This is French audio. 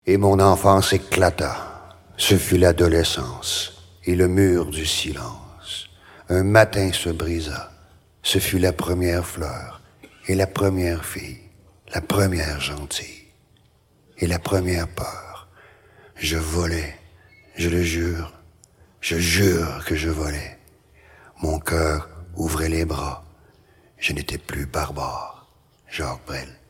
Et mon enfance éclata. Ce fut l'adolescence et le mur du silence. Un matin se brisa. Ce fut la première fleur et la première fille, la première gentille et la première peur. Je volais, je le jure, je jure que je volais. Mon cœur ouvrait les bras. Je n'étais plus barbare. Jacques Brel.